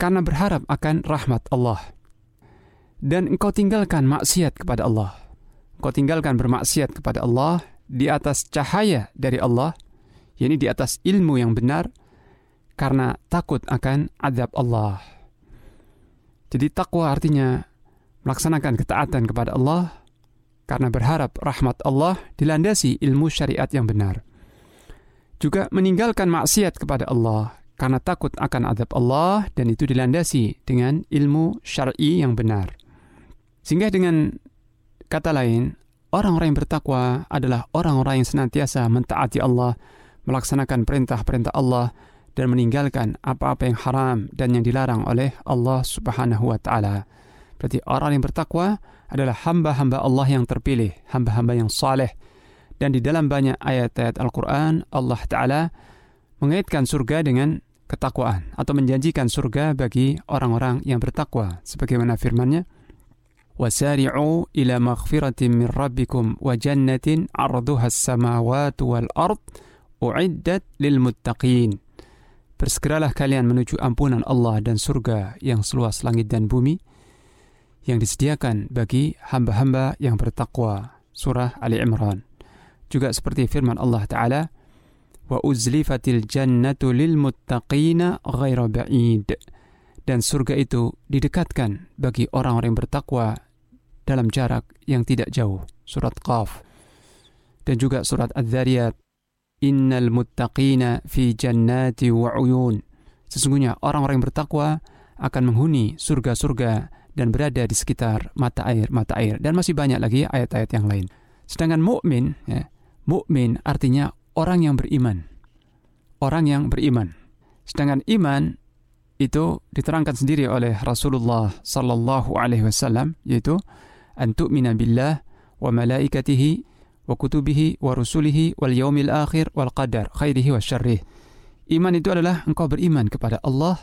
karena berharap akan rahmat Allah. Dan engkau tinggalkan maksiat kepada Allah. Engkau tinggalkan bermaksiat kepada Allah di atas cahaya dari Allah, yakni di atas ilmu yang benar, karena takut akan azab Allah. Jadi takwa artinya melaksanakan ketaatan kepada Allah karena berharap rahmat Allah dilandasi ilmu syariat yang benar. Juga meninggalkan maksiat kepada Allah karena takut akan azab Allah, dan itu dilandasi dengan ilmu syar'i yang benar. Sehingga dengan kata lain, orang-orang yang bertakwa adalah orang-orang yang senantiasa mentaati Allah, melaksanakan perintah-perintah Allah, dan meninggalkan apa-apa yang haram dan yang dilarang oleh Allah Subhanahu wa Ta'ala. Berarti orang yang bertakwa adalah hamba-hamba Allah yang terpilih, hamba-hamba yang saleh. Dan di dalam banyak ayat-ayat Al-Quran, Allah Ta'ala mengaitkan surga dengan ketakwaan, atau menjanjikan surga bagi orang-orang yang bertakwa. Sebagaimana firman-Nya, وَسَارِعُوا إِلَى مَغْفِرَةٍ مِّن رَبِّكُمْ وَجَنَّةٍ عَرْضُهَا السَّمَاوَاتُ وَالْأَرْضُ أُعِدَّتْ لِلْمُتَّقِينَ. Bersegeralah kalian menuju ampunan Allah dan surga yang seluas langit dan bumi, yang disediakan bagi hamba-hamba yang bertakwa. Surah Ali Imran. Juga seperti firman Allah Ta'ala, وَأُزْلِفَتِ الْجَنَّةُ لِلْمُتَّقِينَ غَيْرَ بَعِيدٍ. Dan surga itu didekatkan bagi orang-orang yang bertakwa dalam jarak yang tidak jauh. Surat Qaf. Dan juga surat Adz-Dzariyat, Innal muttaqina fi jannati wa uyun. Sesungguhnya orang-orang yang bertakwa akan menghuni surga-surga dan berada di sekitar mata air. Dan masih banyak lagi ayat-ayat yang lain. Sedangkan mukmin, ya, mukmin artinya orang yang beriman. Orang yang beriman. Sedangkan iman itu diterangkan sendiri oleh Rasulullah sallallahu alaihi wasallam, yaitu an tu'mina billah wa malaikatihi wa kutubihi wa rusulihi wal yaumil akhir wal qadar khairihi wa syarrih. Iman itu adalah engkau beriman kepada Allah,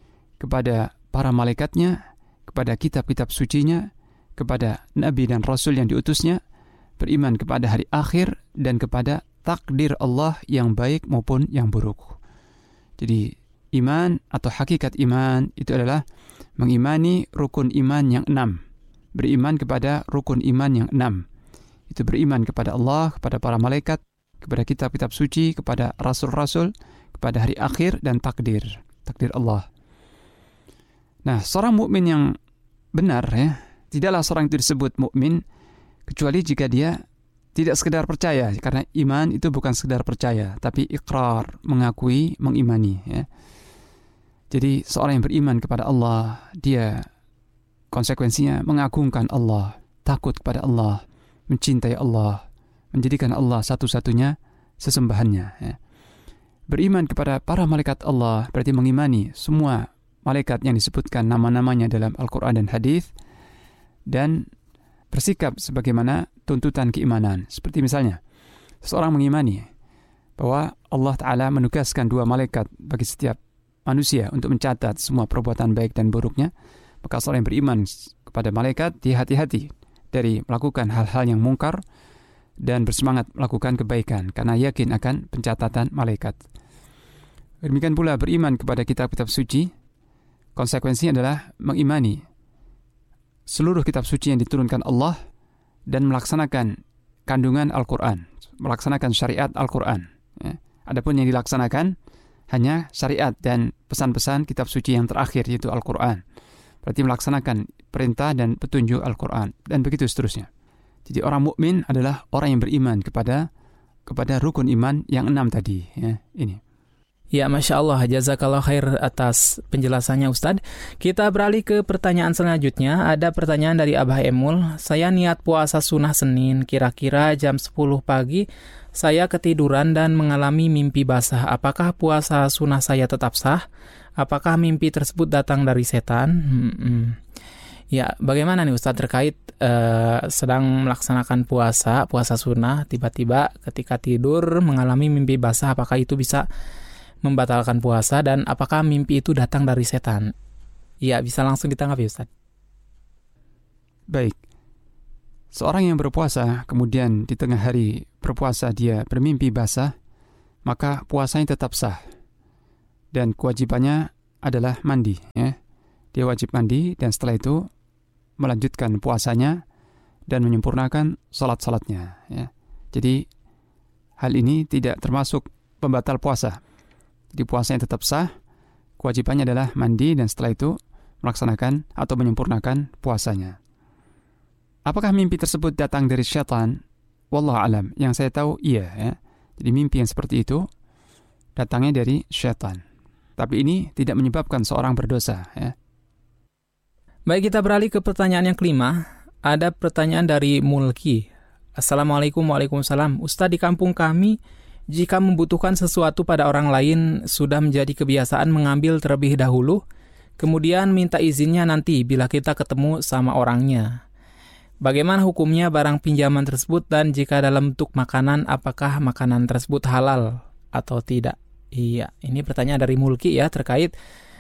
kepada para malaikatnya, kepada kitab-kitab sucinya, kepada nabi dan rasul yang diutusnya, beriman kepada hari akhir, dan kepada takdir Allah yang baik maupun yang buruk. Jadi iman atau hakikat iman itu adalah mengimani rukun iman yang 6. Beriman kepada rukun iman yang 6. Itu beriman kepada Allah, kepada para malaikat, kepada kitab-kitab suci, kepada rasul-rasul, kepada hari akhir, dan takdir Allah. Nah, seorang mukmin yang benar, ya, tidaklah seorang itu disebut mukmin kecuali jika dia tidak sekedar percaya, karena iman itu bukan sekedar percaya, tapi ikrar, mengakui, mengimani, ya. Jadi seorang yang beriman kepada Allah, dia konsekuensinya mengagungkan Allah, takut kepada Allah, mencintai Allah, menjadikan Allah satu-satunya sesembahannya, ya. Beriman kepada para malaikat Allah berarti mengimani semua malaikat yang disebutkan nama-namanya dalam Al-Quran dan Hadis, dan bersikap sebagaimana tuntutan keimanan. Seperti misalnya, seorang mengimani bahwa Allah Ta'ala menugaskan 2 malaikat bagi setiap manusia untuk mencatat semua perbuatan baik dan buruknya, maka seorang yang beriman kepada malaikat dia hati-hati dari melakukan hal-hal yang mungkar dan bersemangat melakukan kebaikan karena yakin akan pencatatan malaikat. Demikian pula beriman kepada kitab-kitab suci, konsekuensinya adalah mengimani seluruh kitab suci yang diturunkan Allah dan melaksanakan kandungan Al-Quran, melaksanakan syariat Al-Quran, ya. Adapun yang dilaksanakan hanya syariat dan pesan-pesan kitab suci yang terakhir, yaitu Al-Quran. Berarti melaksanakan perintah dan petunjuk Al-Quran, dan begitu seterusnya. Jadi orang mukmin adalah orang yang beriman kepada rukun iman yang 6 tadi, ya, ini. Ya, Masya Allah, jazakallah khair atas penjelasannya Ustadz. Kita beralih ke pertanyaan selanjutnya. Ada pertanyaan dari Abah Emul. Saya niat puasa sunnah Senin, kira-kira jam 10 pagi. Saya ketiduran dan mengalami mimpi basah. Apakah puasa sunnah saya tetap sah? Apakah mimpi tersebut datang dari setan? Ya, bagaimana nih Ustadz terkait sedang melaksanakan puasa sunnah, tiba-tiba ketika tidur mengalami mimpi basah, apakah itu bisa membatalkan puasa, dan apakah mimpi itu datang dari setan? Ya, bisa langsung ditanggapi Ustaz. Baik. Seorang yang berpuasa kemudian di tengah hari berpuasa dia bermimpi basah, maka puasanya tetap sah. Dan kewajibannya adalah mandi, ya. Dia wajib mandi dan setelah itu melanjutkan puasanya dan menyempurnakan salat-salatnya, ya. Jadi hal ini tidak termasuk pembatal puasa. Jadi puasanya tetap sah, kewajibannya adalah mandi dan setelah itu melaksanakan atau menyempurnakan puasanya. Apakah mimpi tersebut datang dari syaitan? Wallahu alam. Yang saya tahu iya, ya. Jadi mimpi yang seperti itu datangnya dari syaitan. Tapi ini tidak menyebabkan seorang berdosa, ya. Baik, kita beralih ke pertanyaan yang kelima. Ada pertanyaan dari Mulki. Assalamualaikum. Waalaikumsalam. Ustaz, di kampung kami, jika membutuhkan sesuatu pada orang lain, sudah menjadi kebiasaan mengambil terlebih dahulu, kemudian minta izinnya nanti bila kita ketemu sama orangnya. Bagaimana hukumnya barang pinjaman tersebut, dan jika dalam bentuk makanan, apakah makanan tersebut halal atau tidak? Iya, ini pertanyaan dari Mulki ya, terkait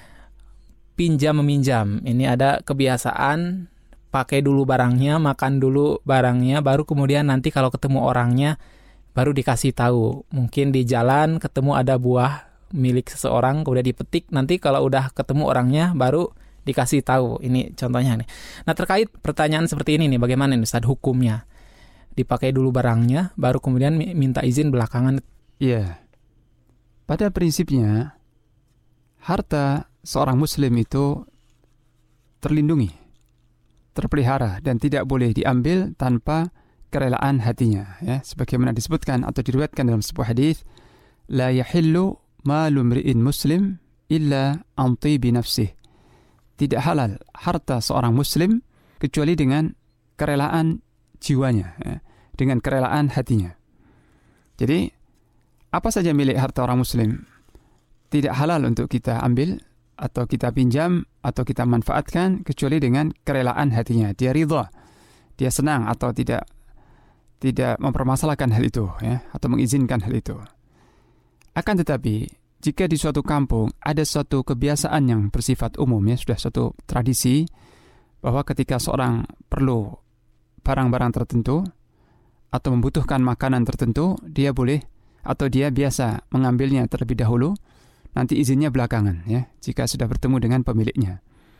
pinjam-meminjam. Ini ada kebiasaan pakai dulu barangnya, makan dulu barangnya, baru kemudian nanti kalau ketemu orangnya baru dikasih tahu. Mungkin di jalan ketemu ada buah milik seseorang, kemudian dipetik, nanti kalau udah ketemu orangnya baru dikasih tahu. Ini contohnya nih. Nah, terkait pertanyaan seperti ini nih, bagaimana nih Ustaz hukumnya? Dipakai dulu barangnya, baru kemudian minta izin belakangan. Iya. Pada prinsipnya, harta seorang muslim itu terlindungi, terpelihara, dan tidak boleh diambil tanpa kerelaan hatinya, ya. Sebagaimana disebutkan atau diriwayatkan dalam sebuah hadis, la yahillu malu mri'in muslim illa an tibi nafsih. Tidak halal harta seorang muslim kecuali dengan kerelaan jiwanya, ya, dengan kerelaan hatinya. Jadi apa saja milik harta orang muslim tidak halal untuk kita ambil atau kita pinjam atau kita manfaatkan kecuali dengan kerelaan hatinya. Dia ridha, dia senang atau tidak mempermasalahkan hal itu, ya, atau mengizinkan hal itu. Akan tetapi jika di suatu kampung ada suatu kebiasaan yang bersifat umum, ya, sudah suatu tradisi bahwa ketika seorang perlu barang-barang tertentu atau membutuhkan makanan tertentu, dia boleh atau dia biasa mengambilnya terlebih dahulu, nanti izinnya belakangan, ya, jika sudah bertemu dengan pemiliknya.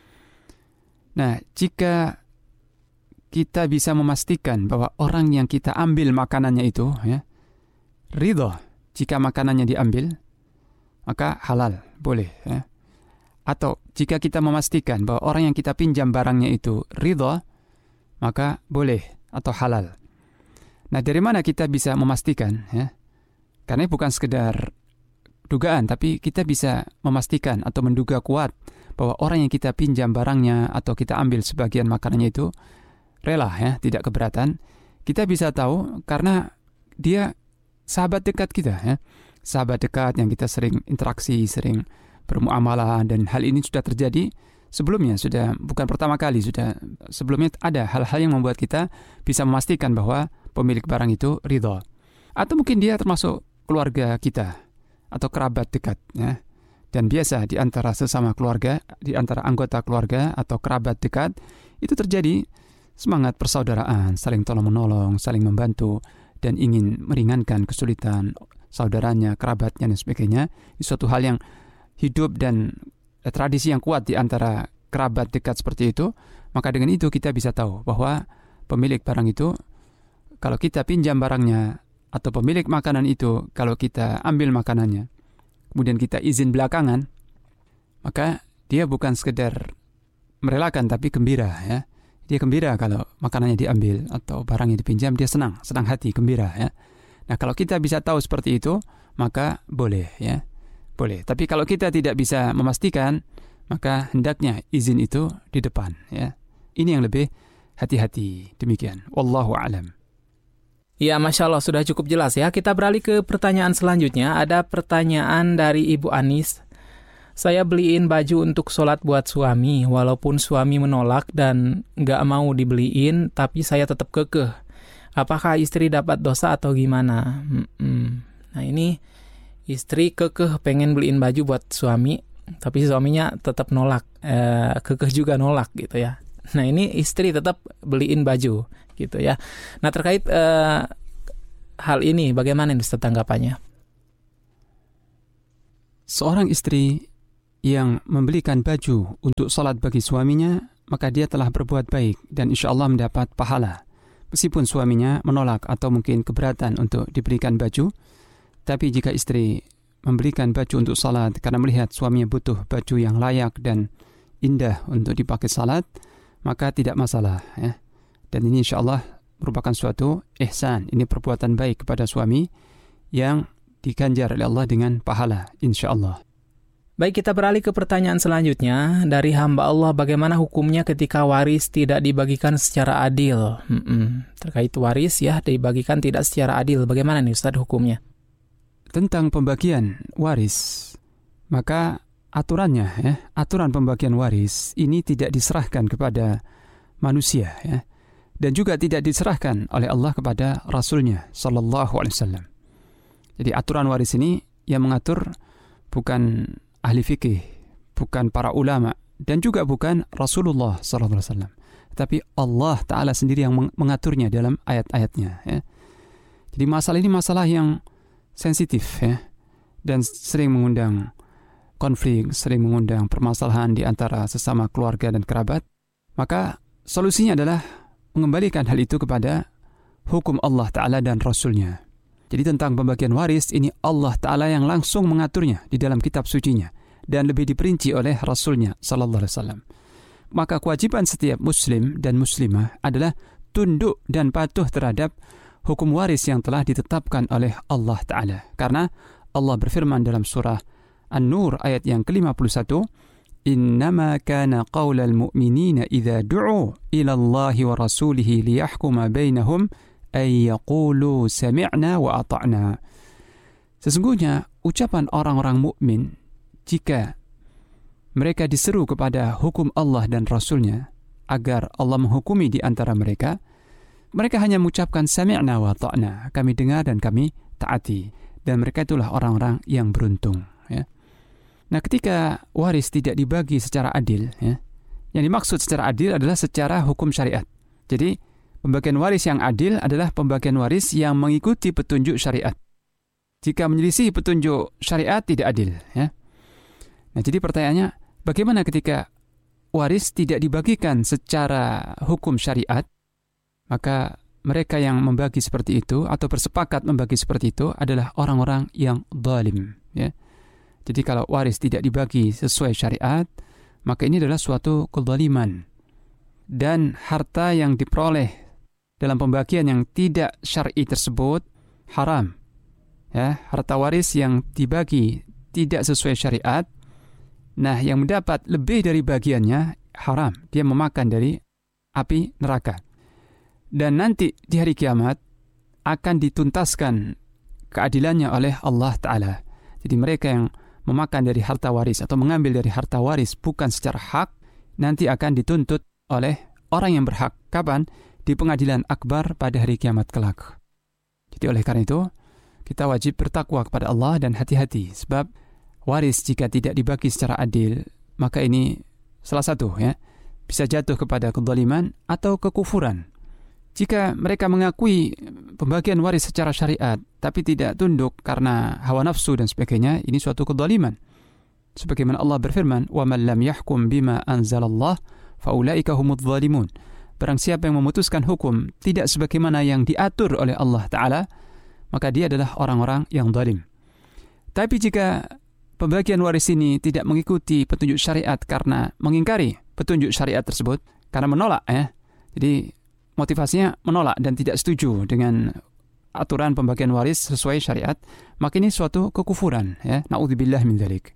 Nah, jika kita bisa memastikan bahwa orang yang kita ambil makanannya itu, ya, ridha jika makanannya diambil, maka halal, boleh, ya. Atau jika kita memastikan bahwa orang yang kita pinjam barangnya itu ridha, maka boleh atau halal. Nah, dari mana kita bisa memastikan, ya? Karena bukan sekedar dugaan, tapi kita bisa memastikan atau menduga kuat bahwa orang yang kita pinjam barangnya atau kita ambil sebagian makanannya itu rela, ya, tidak keberatan. Kita bisa tahu karena dia sahabat dekat kita, ya. Sahabat dekat yang kita sering interaksi, sering bermuamalah, dan hal ini sudah terjadi sebelumnya, sudah bukan pertama kali, sudah sebelumnya ada hal-hal yang membuat kita bisa memastikan bahwa pemilik barang itu ridha. Atau mungkin dia termasuk keluarga kita atau kerabat dekat, ya. Dan biasa di antara sesama keluarga, di antara anggota keluarga atau kerabat dekat itu terjadi semangat persaudaraan, saling tolong-menolong, saling membantu, dan ingin meringankan kesulitan saudaranya, kerabatnya, dan sebagainya. Itu suatu hal yang hidup dan tradisi yang kuat di antara kerabat dekat seperti itu. Maka dengan itu kita bisa tahu bahwa pemilik barang itu, kalau kita pinjam barangnya, atau pemilik makanan itu, kalau kita ambil makanannya, kemudian kita izin belakangan, maka dia bukan sekedar merelakan, tapi gembira, ya. Dia gembira kalau makanannya diambil atau barangnya dipinjam, dia senang hati, gembira, ya. Nah, kalau kita bisa tahu seperti itu, maka boleh, ya. Boleh. Tapi kalau kita tidak bisa memastikan, maka hendaknya izin itu di depan, ya. Ini yang lebih hati-hati. Demikian. Wallahu a'lam. Ya, Masya Allah, sudah cukup jelas, ya. Kita beralih ke pertanyaan selanjutnya. Ada pertanyaan dari Ibu Anis. Saya beliin baju untuk sholat buat suami, walaupun suami menolak dan nggak mau dibeliin, tapi saya tetap kekeh. Apakah istri dapat dosa atau gimana? Nah, ini istri kekeh pengen beliin baju buat suami, tapi suaminya tetap nolak, kekeh juga nolak gitu, ya. Nah, ini istri tetap beliin baju gitu, ya. Nah, terkait hal ini bagaimana Ustaz tanggapannya? Seorang istri yang membelikan baju untuk salat bagi suaminya, maka dia telah berbuat baik dan insya Allah mendapat pahala. Meskipun suaminya menolak atau mungkin keberatan untuk diberikan baju, tapi jika istri membelikan baju untuk salat karena melihat suaminya butuh baju yang layak dan indah untuk dipakai salat, maka tidak masalah, ya. Dan ini insya Allah merupakan suatu ihsan. Ini perbuatan baik kepada suami yang diganjar oleh Allah dengan pahala, insya Allah. Baik, kita beralih ke pertanyaan selanjutnya. Dari hamba Allah, bagaimana hukumnya ketika waris tidak dibagikan secara adil? Terkait waris ya, dibagikan tidak secara adil. Bagaimana nih Ustaz hukumnya? Tentang pembagian waris, maka aturannya, ya, aturan pembagian waris ini tidak diserahkan kepada manusia, ya, dan juga tidak diserahkan oleh Allah kepada Rasulnya Sallallahu Alaihi Wasallam. Jadi aturan waris ini yang mengatur bukan ahli fikih, bukan para ulama, dan juga bukan Rasulullah Sallallahu Alaihi Wasallam, tapi Allah Ta'ala sendiri yang mengaturnya dalam ayat-ayatnya, ya. Jadi masalah ini masalah yang sensitif, ya, dan sering mengundang konflik, sering mengundang permasalahan di antara sesama keluarga dan kerabat. Maka solusinya adalah mengembalikan hal itu kepada hukum Allah Ta'ala dan Rasulnya. Jadi tentang pembagian waris ini Allah Ta'ala yang langsung mengaturnya di dalam kitab sucinya dan lebih diperinci oleh Rasulnya Sallallahu Alaihi Wasallam. Maka kewajiban setiap muslim dan muslimah adalah tunduk dan patuh terhadap hukum waris yang telah ditetapkan oleh Allah Ta'ala. Karena Allah berfirman dalam surah An-Nur ayat yang ke-51, "Innama kana qaulal mu'minina idza du'u ila Allahi wa rasulihi liyahkuma bainahum ay yaqulu sami'na wa ata'na." Sesungguhnya ucapan orang-orang mukmin jika mereka diseru kepada hukum Allah dan Rasulnya agar Allah menghukumi di antara mereka, mereka hanya mengucapkan sami'na wa ta'na, kami dengar dan kami taati. Dan mereka itulah orang-orang yang beruntung, ya. Nah, ketika waris tidak dibagi secara adil, ya, yang dimaksud secara adil adalah secara hukum syariat. Jadi pembagian waris yang adil adalah pembagian waris yang mengikuti petunjuk syariat. Jika menyelisih petunjuk syariat tidak adil, ya. Nah, jadi pertanyaannya, bagaimana ketika waris tidak dibagikan secara hukum syariat? Maka mereka yang membagi seperti itu atau bersepakat membagi seperti itu adalah orang-orang yang zalim, ya. Jadi kalau waris tidak dibagi sesuai syariat, maka ini adalah suatu kezaliman. Dan harta yang diperoleh dalam pembagian yang tidak syar'i tersebut haram, ya. Harta waris yang dibagi tidak sesuai syariat, nah yang mendapat lebih dari bagiannya haram, dia memakan dari api neraka. Dan nanti di hari kiamat akan dituntaskan keadilannya oleh Allah Ta'ala. Jadi mereka yang memakan dari harta waris atau mengambil dari harta waris bukan secara hak, nanti akan dituntut oleh orang yang berhak. Kapan? Di pengadilan akbar pada hari kiamat kelak. Jadi oleh karena itu, kita wajib bertakwa kepada Allah dan hati-hati. Sebab waris jika tidak dibagi secara adil, maka ini salah satu, ya, bisa jatuh kepada kezaliman atau kekufuran. Jika mereka mengakui pembagian waris secara syariat, tapi tidak tunduk karena hawa nafsu dan sebagainya, ini suatu kezaliman. Sebagaimana Allah berfirman, وَمَنْ لَمْ يَحْكُمْ بِمَا أَنْزَلَ اللَّهُ فَأُولَئِكَ هُمُ الظَّالِمُونَ. Barang siapa yang memutuskan hukum tidak sebagaimana yang diatur oleh Allah Ta'ala, maka dia adalah orang-orang yang zalim. Tapi jika pembagian waris ini tidak mengikuti petunjuk syariat karena mengingkari petunjuk syariat tersebut, karena menolak, ya. Jadi motivasinya menolak dan tidak setuju dengan aturan pembagian waris sesuai syariat, maka ini suatu kekufuran, ya. Na'udzubillah min dzalik.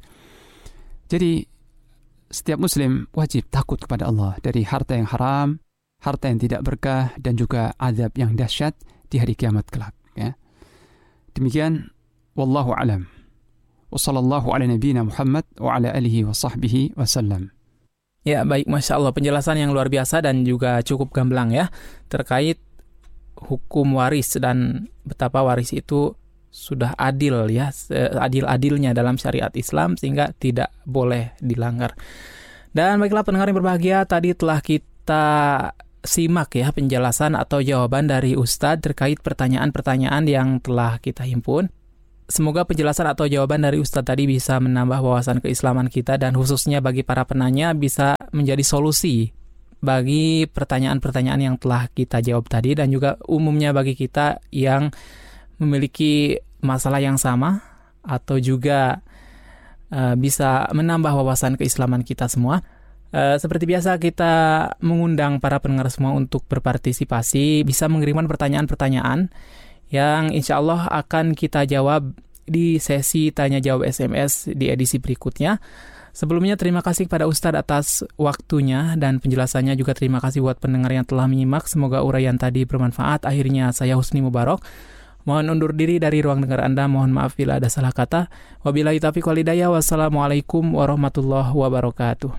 Jadi setiap muslim wajib takut kepada Allah dari harta yang haram, harta yang tidak berkah, dan juga azab yang dahsyat di hari kiamat kelak, ya. Demikian, wallahu alam. Wa sallallahu ala nabiyyina Muhammad wa ala alihi wa sahbihi wasallam. Ya, baik, Masya Allah, penjelasan yang luar biasa dan juga cukup gamblang, ya, terkait hukum waris dan betapa waris itu sudah adil, ya, adil-adilnya dalam syariat Islam sehingga tidak boleh dilanggar. Dan baiklah pendengar yang berbahagia, tadi telah kita simak, ya, penjelasan atau jawaban dari Ustadz terkait pertanyaan-pertanyaan yang telah kita himpun. semoga penjelasan atau jawaban dari Ustadz tadi bisa menambah wawasan keislaman kita dan khususnya bagi para penanya bisa menjadi solusi bagi pertanyaan-pertanyaan yang telah kita jawab tadi dan juga umumnya bagi kita yang memiliki masalah yang sama atau juga bisa menambah wawasan keislaman kita semua. Seperti biasa kita mengundang para pendengar semua untuk berpartisipasi, bisa mengirimkan pertanyaan-pertanyaan yang insya Allah akan kita jawab di sesi tanya jawab SMS di edisi berikutnya. Sebelumnya terima kasih kepada Ustadz atas waktunya dan penjelasannya, juga terima kasih buat pendengar yang telah menyimak. Semoga uraian tadi bermanfaat. Akhirnya saya Husni Mubarak mohon undur diri dari ruang dengar Anda. Mohon maaf bila ada salah kata. Wabillahi taufiq wal hidayah. Wassalamualaikum warahmatullahi wabarakatuh.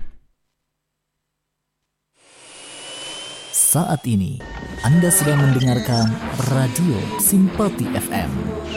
Saat ini Anda sedang mendengarkan Radio Simpati FM